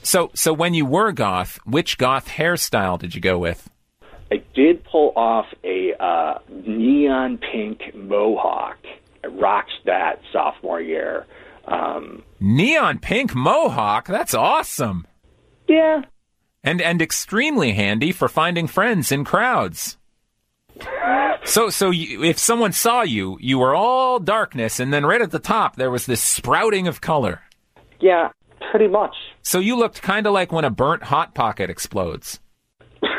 So when you were goth, which goth hairstyle did you go with? I did pull off a neon pink mohawk. I rocked that sophomore year. Neon pink mohawk? That's awesome. Yeah. And extremely handy for finding friends in crowds. So if someone saw you, you were all darkness, and then right at the top there was this sprouting of color. Yeah, pretty much. So you looked kind of like when a burnt Hot Pocket explodes.